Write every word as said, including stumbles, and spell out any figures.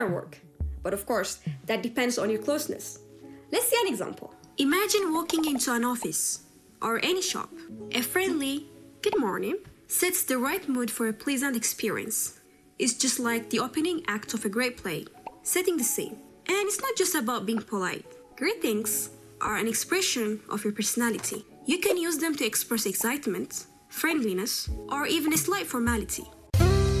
work. But of course, that depends on your closeness. Let's see an example. Imagine walking into an office or any shop. A friendly "good morning" sets the right mood for a pleasant experience. It's just like the opening act of a great play, setting the scene. And it's not just about being polite. Greetings are an expression of your personality. You can use them to express excitement, friendliness, or even a slight formality.